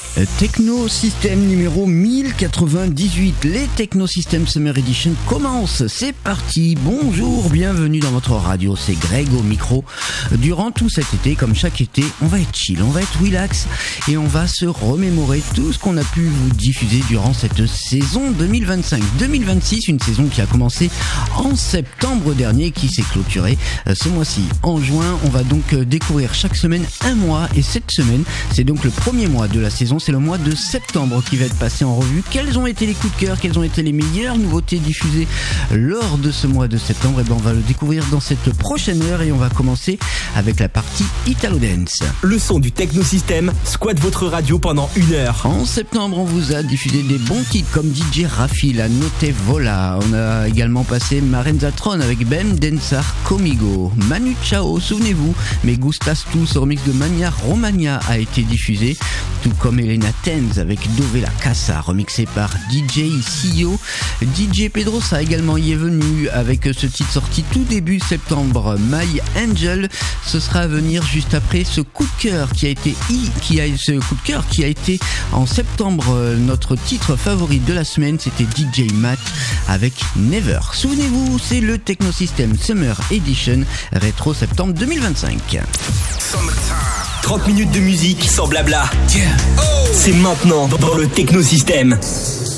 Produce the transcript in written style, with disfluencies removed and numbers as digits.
Techno System numéro 1098, les Techno System Summer Edition commencent, c'est parti, bonjour, bienvenue dans votre radio, c'est Greg au micro. Durant tout cet été, comme chaque été, on va être chill, on va être relax et on va se remémorer tout ce qu'on a pu vous diffuser durant cette saison 2025-2026, une saison qui a commencé en septembre dernier, qui s'est clôturée ce mois-ci en juin. On va donc découvrir chaque semaine un mois et cette semaine, c'est donc le premier mois de la saison, c'est le mois de septembre qui va être passé en revue. Quels ont été les coups de cœur, quelles ont été les meilleures nouveautés diffusées lors de ce mois de septembre? Et ben on va le découvrir dans cette prochaine heure et on va commencer avec la partie Italo Dance. Le son du Technosystème squatte votre radio pendant 1 heure. En septembre, on vous a diffusé des bons titres comme DJ Raffi, la Note Vola. On a également passé Marenza Tron avec Ben Densar Comigo. Manu Chao, souvenez-vous, Me Gustas Tu, ce remix de Mania Romania a été diffusé, tout comme Elena Tenz avec Dove la Casa, remixé par DJ CEO. DJ Pedrosa également y est venu avec ce titre sorti tout début septembre, My Angel. Ce sera à venir juste après ce coup de cœur qui a été en septembre notre titre favori de la semaine, c'était DJ Matt avec Never. Souvenez-vous, c'est le Technosystem Summer Edition rétro septembre 2025. 30 minutes de musique sans blabla. C'est maintenant dans le Technosystème.